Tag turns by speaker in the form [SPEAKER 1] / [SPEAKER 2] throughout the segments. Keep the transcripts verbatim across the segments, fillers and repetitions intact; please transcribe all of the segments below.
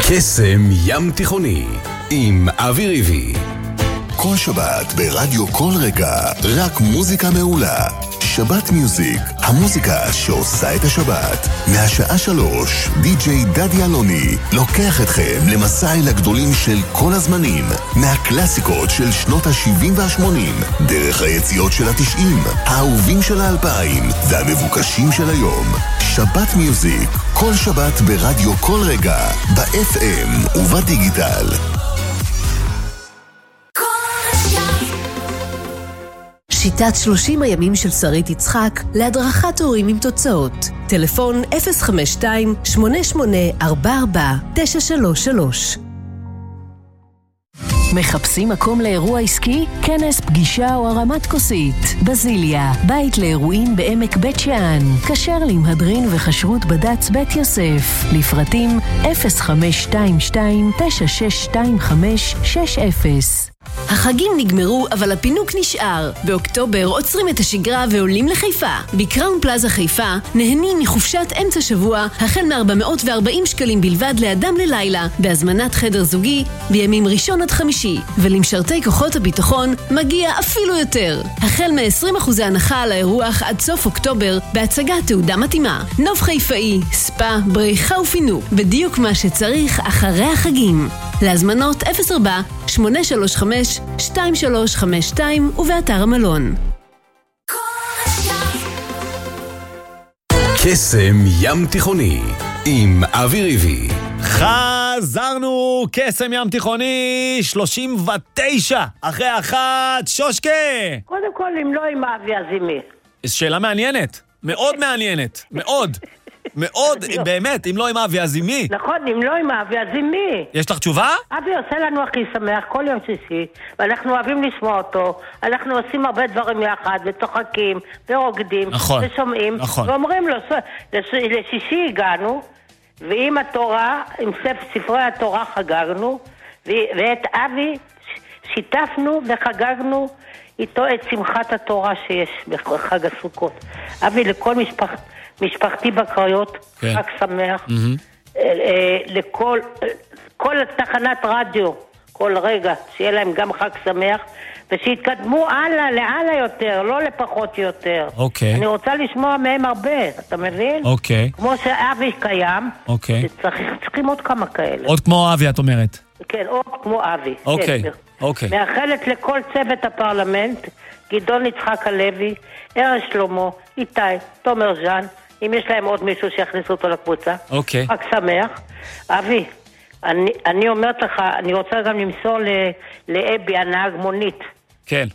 [SPEAKER 1] קסם ים תיכוני עם אבי ריבי.
[SPEAKER 2] כל שבת ברדיו כל רגע, רק מוזיקה מעולה. שבת מיוזיק, המוזיקה שעושה את השבת. מהשעה שלוש, די-ג'יי דדי אלוני לוקח אתכם למסע אל הגדולים של כל הזמנים, מהקלאסיקות של שנות ה-שבעים וה-שמונים, דרך היציאות של ה-תשעים, האהובים של ה-אלפיים והמבוקשים של היום. שבת מיוזיק, כל שבת ברדיו כל רגע, ב-אף אם ובדיגיטל.
[SPEAKER 3] שיטת שלושים הימים של שרית יצחק להדרכת הורים עם תוצאות. טלפון אפס חמש שתיים שמונה שמונה ארבע ארבע תשע שלוש שלוש. מחפשים מקום לאירוע עסקי? כנס, פגישה או הרמת כוסית. בזיליה, בית לאירועים בעמק בית שאן. כשר למהדרין וחשרות בד"ץ בית יוסף. לפרטים אפס חמש שתיים שתיים תשע שש שתיים חמש שש אפס. החגים נגמרו, אבל הפינוק נשאר. באוקטובר עוצרים את השגרה ועולים לחיפה. בקראון פלאזה חיפה נהנים מחופשת אמצע שבוע, החל מ-ארבע מאות וארבעים שקלים בלבד לאדם ללילה, בהזמנת חדר זוגי, בימים ראשון עד חמישי. ולמשרתי כוחות הביטחון מגיע אפילו יותר. החל מ-עשרים אחוז הנחה על האירוח עד סוף אוקטובר, בהצגת תעודה מתאימה. נוף חיפאי, ספה, בריכה ופינוק. בדיוק מה שצריך אחרי החגים. להזמנות אפס ארבע שמונה שלוש חמש שתיים שלוש חמש שתיים ובאתר המלון.
[SPEAKER 1] קסם ים תיכוני עם אבי ריבי.
[SPEAKER 4] חזרנו, קסם ים תיכוני שלושים ותשע אחרי אחת. שושקה,
[SPEAKER 5] קודם כל, אם לא עם אבי אז עם מי?
[SPEAKER 4] שאלה מעניינת, מאוד מעניינת, מאוד מאוד, באמת, אם לא עם אבי אז עם מי?
[SPEAKER 5] נכון, אם לא עם אבי אז עם מי?
[SPEAKER 4] יש לך תשובה?
[SPEAKER 5] אבי עושה לנו הכי שמח כל יום שישי, ואנחנו אוהבים לשמוע אותו. אנחנו עושים הרבה דברים יחד, וצוחקים, ורוקדים,
[SPEAKER 4] נכון,
[SPEAKER 5] ושומעים,
[SPEAKER 4] נכון.
[SPEAKER 5] ואומרים לו, לשישי הגענו, ועם התורה, עם ספרי התורה חגגנו, ואת אבי שיתפנו וחגגנו איתו את שמחת התורה שיש בחג הסוכות. אבי, לכל משפח, משפחתי בקריות,
[SPEAKER 4] כן.
[SPEAKER 5] חג שמח,
[SPEAKER 4] mm-hmm.
[SPEAKER 5] לכל כל תחנת רדיו, כל רגע, שיהיה להם גם חג שמח, ושיתקדמו הלאה, להלאה יותר, לא לפחות יותר.
[SPEAKER 4] אוקיי.
[SPEAKER 5] אני רוצה לשמוע מהם הרבה, אתה מבין?
[SPEAKER 4] אוקיי.
[SPEAKER 5] כמו שאבי קיים,
[SPEAKER 4] אוקיי.
[SPEAKER 5] צריך, צריכים עוד כמה כאלה.
[SPEAKER 4] עוד כמו אבי, את אומרת.
[SPEAKER 5] כן, עוד כמו אבי.
[SPEAKER 4] אוקיי,
[SPEAKER 5] כן.
[SPEAKER 4] אוקיי.
[SPEAKER 5] מאחלת לכל צוות הפרלמנט, גדעון יצחק הלוי, ארז שלמה, איתי, תומר ז'אן, אם יש להם עוד מישהו שיכניס אותו לקבוצה.
[SPEAKER 4] אוקיי.
[SPEAKER 5] חג שמח. אבי, אני, אני אומרת לך, אני רוצה גם למסור לאבי, הנהג מונית.
[SPEAKER 4] כן.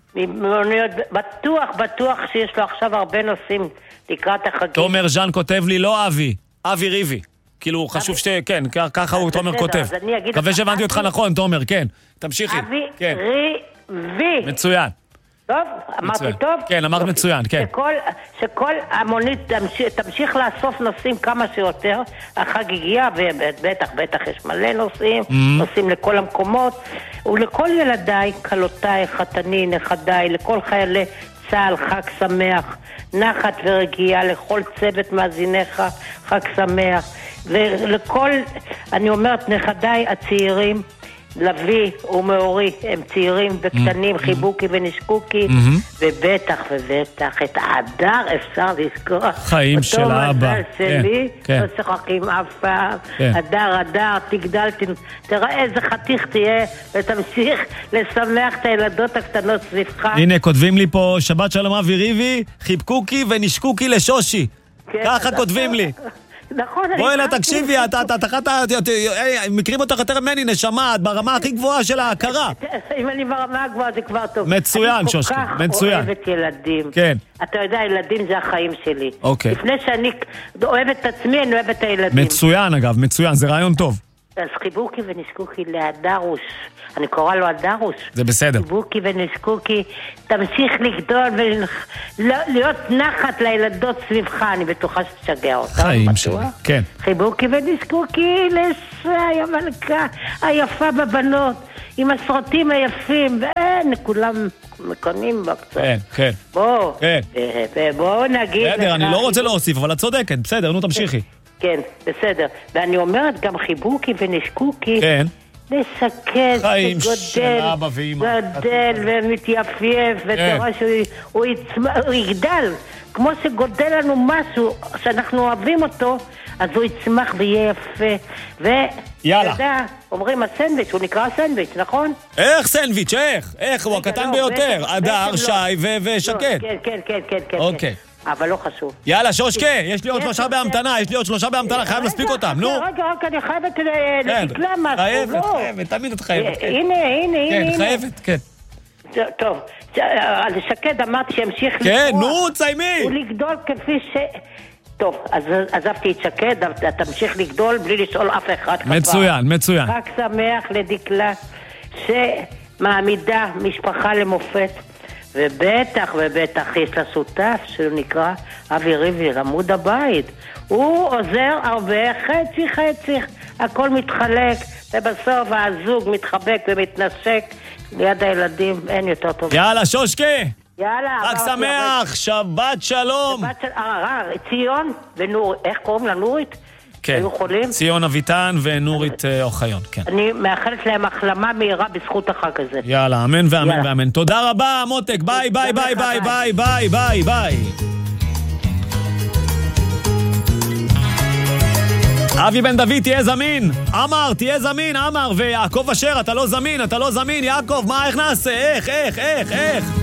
[SPEAKER 5] בטוח, בטוח שיש לו עכשיו הרבה נושאים לקראת החגים.
[SPEAKER 4] תומר ז'אן כותב לי, לא אבי, אבי ריבי. כאילו, חשוב ש... כן, ככה הוא תומר כותב. מקווה שהבנתי אותך נכון, תומר, כן. תמשיכי.
[SPEAKER 5] אבי
[SPEAKER 4] כן.
[SPEAKER 5] ריבי.
[SPEAKER 4] מצוין.
[SPEAKER 5] טוב? אמרתי טוב?
[SPEAKER 4] כן, אמרת מצוין, כן.
[SPEAKER 5] שכל, שכל המונית תמשיך, תמשיך לאסוף נושאים כמה שיותר. החג הגיע, ובטח, בטח יש מלא נושאים, mm-hmm. נושאים לכל המקומות, ולכל ילדיי, קלותיי, חתני, נכדיי, לכל חיילי צה"ל, חג שמח, נחת ורגיעה, לכל צוות מאזיניך, חג שמח, ולכל, אני אומרת, נכדיי הצעירים, לוי ומאורי, הם צעירים וקטנים, mm-hmm. חיבוקי ונשקוקי, mm-hmm. ובטח ובטח את האדר אפשר לזכור.
[SPEAKER 4] חיים של האבא.
[SPEAKER 5] אותו מזל שלי,
[SPEAKER 4] כן,
[SPEAKER 5] לא שוכחים אף פעם.
[SPEAKER 4] כן.
[SPEAKER 5] אדר, אדר, תגדל, תראה איזה חתיך תהיה, ותמשיך לשמח את הילדות הקטנות סביבך.
[SPEAKER 4] הנה, כותבים לי פה, שבת שלום אבי ריבי, חיבקוקי ונשקוקי לשושי.
[SPEAKER 5] כן,
[SPEAKER 4] ככה כותבים לי.
[SPEAKER 5] נכון,
[SPEAKER 4] בואי לה, תקשיבי, אתה, אתה, אתה, אתה, מכירים אותך יותר ממני, נשמה, את ברמה הכי גבוהה של ההכרה.
[SPEAKER 5] אם אני ברמה הגבוהה זה כבר טוב.
[SPEAKER 4] מצוין, שושקי, מצוין.
[SPEAKER 5] אני כל כך אוהבת ילדים.
[SPEAKER 4] כן.
[SPEAKER 5] אתה יודע, ילדים זה החיים שלי.
[SPEAKER 4] אוקיי.
[SPEAKER 5] לפני שאני אוהבת את עצמי, אני אוהבת את הילדים.
[SPEAKER 4] מצוין, אגב, מצוין, זה רעיון טוב.
[SPEAKER 5] אז חיבוקי ונשקוקי לאדרוש, אני קורא לו אדרוש.
[SPEAKER 4] זה בסדר.
[SPEAKER 5] חיבוקי ונשקוקי, תמשיך לגדול ולהיות נחת לילדות סביבך, אני בטוחה שתשגע אותה.
[SPEAKER 4] חיים שלי, כן.
[SPEAKER 5] חיבוקי ונשקוקי לשי המלכה היפה בבנות, עם הסרטים היפים, ואין, כולם מקונים בה קצת.
[SPEAKER 4] כן, כן.
[SPEAKER 5] בוא,
[SPEAKER 4] כן.
[SPEAKER 5] בוא נגיד...
[SPEAKER 4] בסדר, אני לא רוצה להוסיף, אבל את צודקת, בסדר, נו תמשיכי.
[SPEAKER 5] כן, בסדר. ואני אומרת גם חיבוקי ונשקוקי.
[SPEAKER 4] כן.
[SPEAKER 5] לשקט, שגודל, גודל ומתייפייף, ואתה רואה שהוא יגדל, כמו שגודל לנו משהו, שאנחנו אוהבים אותו, אז הוא יצמח ויהיה יפה. וידע, אומרים הסנדוויץ', הוא נקרא סנדוויץ', נכון?
[SPEAKER 4] איך סנדוויץ', איך? איך? הוא הקטן ביותר, אדר, שי ושקט.
[SPEAKER 5] כן, כן, כן, כן, כן.
[SPEAKER 4] אוקיי.
[SPEAKER 5] אבל לא חשוב.
[SPEAKER 4] יאללה, שושקה, יש לי עוד שלושה בהמתנה, יש לי עוד שלושה בהמתנה, חייב להספיק אותם, נו.
[SPEAKER 5] רגע, רגע, אני חייבת לתקלה משהו,
[SPEAKER 4] חייבת, חייבת, תמיד את חייבת.
[SPEAKER 5] הנה, הנה, הנה.
[SPEAKER 4] כן, חייבת, כן.
[SPEAKER 5] טוב, אז שקד אמרתי שהמשיך לקרוא.
[SPEAKER 4] כן, נו, ציימי.
[SPEAKER 5] ולגדול כפי ש... טוב, אז עזבתי את שקד, תמשיך לגדול בלי לשאול אף אחד.
[SPEAKER 4] מצוין, מצוין.
[SPEAKER 5] חג שמח לדקלה שמעמידה משפחה למופת. ובטח, ובטח יש לה שותף שנקרא אבי ריבי, עמוד הבית. הוא עוזר הרבה, חצי חצי, הכל מתחלק, ובסוף הזוג מתחבק ומתנשק ליד הילדים, אין יותר טוב.
[SPEAKER 4] יאללה, שושקה!
[SPEAKER 5] יאללה.
[SPEAKER 4] חג שמח, שבת שלום.
[SPEAKER 5] שבת שלום, אה, ציון ונור, איך קוראים לה, נורית?
[SPEAKER 4] כן, ציון אביטן ונורית אוחיון, כן. אני
[SPEAKER 5] מאחלת להם החלמה מהירה בזכות החג הזה.
[SPEAKER 4] יאללה, אמן ואמן ואמן. תודה רבה, מותק, ביי ביי ביי ביי ביי ביי ביי ביי. אבי בן דוד, תהיה זמין. אמר, תהיה זמין, אמר. ויעקב אשר, אתה לא זמין, אתה לא זמין. יעקב, מה, איך נעשה? איך, איך, איך, איך?